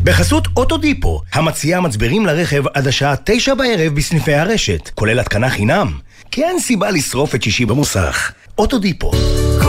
בחסות אוטודיפו, המציעה מצברים לרכב עד השעה 9 בערב בסניפי הרשת, כולל התקנה חינם. כי אין סיבה לשרוף את שישי במוסך. אוטודיפו.